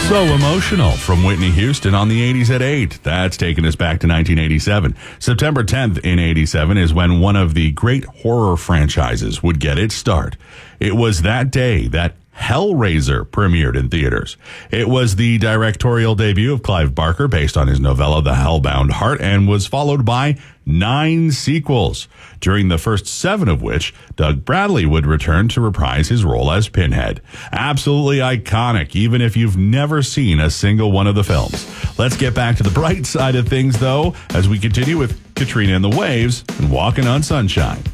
So Emotional from Whitney Houston on the 80s at 8. That's taking us back to 1987. September 10th in 87 is when one of the great horror franchises would get its start. It was that day that Hellraiser premiered in theaters. It was the directorial debut of Clive Barker based on his novella The Hellbound Heart and was followed by 9 sequels, during the first 7 of which Doug Bradley would return to reprise his role as Pinhead. Absolutely iconic, even if you've never seen a single one of the films. Let's get back to the bright side of things, though, as we continue with Katrina and the Waves and Walking on Sunshine.